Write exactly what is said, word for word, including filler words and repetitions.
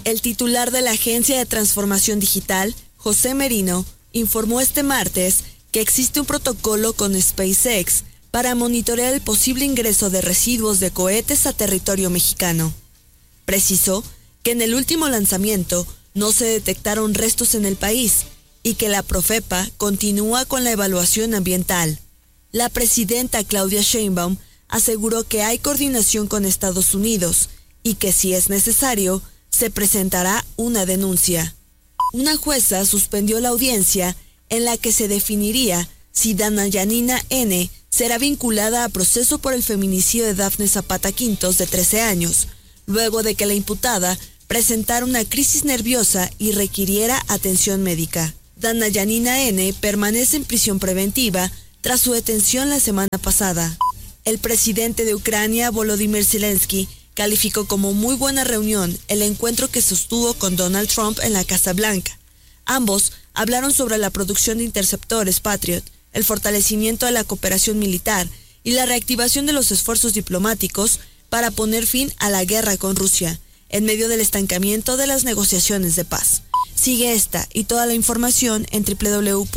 El titular de la Agencia de Transformación Digital, José Merino, informó este martes que existe un protocolo con SpaceX para monitorear el posible ingreso de residuos de cohetes a territorio mexicano. Precisó que en el último lanzamiento no se detectaron restos en el país y que la Profepa continúa con la evaluación ambiental. La presidenta Claudia Sheinbaum aseguró que hay coordinación con Estados Unidos y que si es necesario, se presentará una denuncia. Una jueza suspendió la audiencia en la que se definiría si Dana Yanina N. será vinculada a proceso por el feminicidio de Dafne Zapata Quintos, de trece años, luego de que la imputada presentara una crisis nerviosa y requiriera atención médica. Dana Yanina N. permanece en prisión preventiva tras su detención la semana pasada. El presidente de Ucrania, Volodymyr Zelensky, calificó como muy buena reunión el encuentro que sostuvo con Donald Trump en la Casa Blanca. Ambos hablaron sobre la producción de interceptores Patriot, el fortalecimiento de la cooperación militar y la reactivación de los esfuerzos diplomáticos para poner fin a la guerra con Rusia, en medio del estancamiento de las negociaciones de paz. Sigue esta y toda la información en doble u doble u doble u punto